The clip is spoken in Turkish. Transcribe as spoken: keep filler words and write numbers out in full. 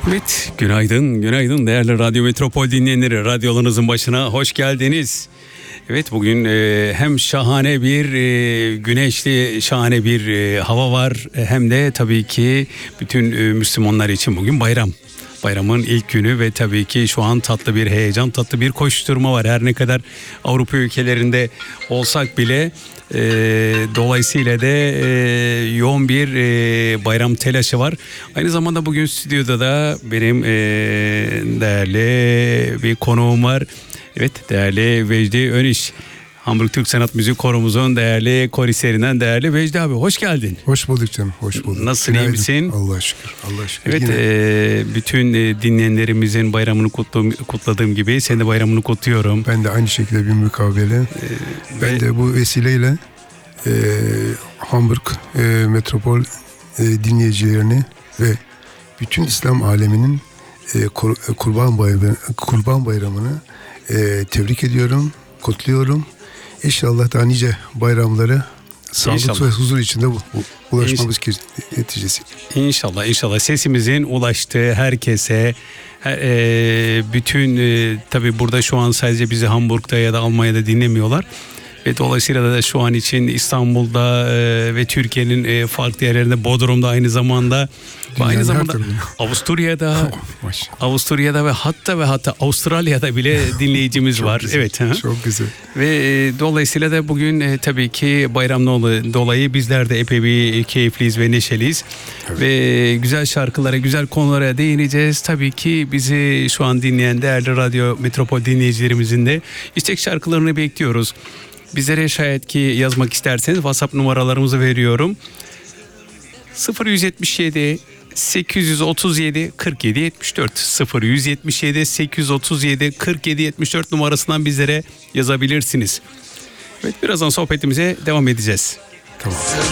Evet, günaydın, günaydın değerli Radyo Metropol dinleyenleri. Radyolarınızın başına hoş geldiniz. Evet, bugün e, hem şahane bir e, güneşli, şahane bir e, hava var. E, hem de tabii ki bütün e, Müslümanlar için bugün bayram. Bayramın ilk günü ve tabii ki şu an tatlı bir heyecan, tatlı bir koşturma var. Her ne kadar Avrupa ülkelerinde olsak bile e, dolayısıyla da e, yoğun bir e, bayram telaşı var. Aynı zamanda bugün stüdyoda da benim e, değerli bir konuğum var. Evet, değerli Vecdi Öniş. Hamburg Türk Sanat Müzik Koromuzun değerli korislerinden değerli Vecdi abi, hoş geldin. Hoş bulduk canım, hoş bulduk. Nasılsın, iyi misin? Allah'a şükür, Allah'a şükür. Evet, e, bütün e, dinleyenlerimizin bayramını kutladığım, kutladığım gibi senin de bayramını kutluyorum. Ben de aynı şekilde bir mukabele. Ee, ben ve... de bu vesileyle e, Hamburg e, Metropol e, dinleyicilerini ve bütün İslam aleminin e, kur, kurban, bayramı, kurban bayramını e, tebrik ediyorum, kutluyorum. İnşallah daha nice bayramları sağlık İnşallah. ve huzur içinde bu, bu, ulaşmamız İnş... neticesi. İnşallah, inşallah sesimizin ulaştığı herkese, her, e, bütün e, tabii burada şu an sadece bizi Hamburg'da ya da Almanya'da dinlemiyorlar. Ve dolayısıyla da şu an için İstanbul'da e, ve Türkiye'nin e, farklı yerlerinde, Bodrum'da aynı zamanda ve aynı zamanda Avusturya'da Avusturya'da ve hatta ve hatta Avustralya'da bile dinleyicimiz var. Güzel, evet. Çok güzel. Ve e, dolayısıyla da bugün e, tabii ki bayramdan dolayı bizler de epey bir keyifliyiz ve neşeliyiz. Evet. Ve güzel şarkılara, güzel konulara değineceğiz. Tabii ki bizi şu an dinleyen değerli Radyo Metropol dinleyicilerimizin de istek şarkılarını bekliyoruz. Bizlere şayet ki yazmak isterseniz WhatsApp numaralarımızı veriyorum. sıfır yüz yetmiş yedi sekiz yüz otuz yedi kırk yedi yetmiş dört sıfır yüz yetmiş yedi sekiz yüz otuz yedi kırk yedi yetmiş dört numarasından bizlere yazabilirsiniz. Evet, birazdan sohbetimize devam edeceğiz. Tamam.